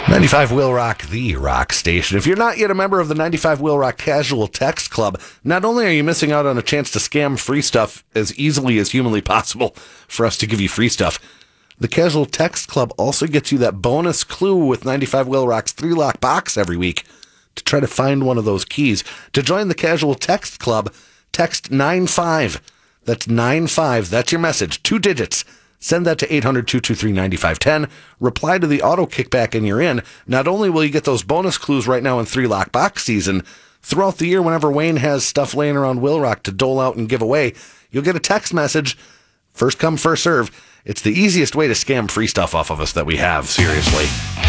95 Will Rock, the rock station. If you're not yet a member of the 95 Will Rock Casual Text Club, not only are you missing out on a chance to scam free stuff as easily as humanly possible for us to give you free stuff, the Casual Text Club also gets you that bonus clue with 95 Will Rock's 3-lock box every week to try to find one of those keys. To join the Casual Text Club, text 95. That's 95. That's your message. 2 digits. Send that to 800-223-9510. Reply to the auto kickback and you're in. Not only will you get those bonus clues right now in 3-lock box season, throughout the year whenever Wayne has stuff laying around Will Rock to dole out and give away, you'll get a text message. First come, first serve. It's the easiest way to scam free stuff off of us that we have, seriously.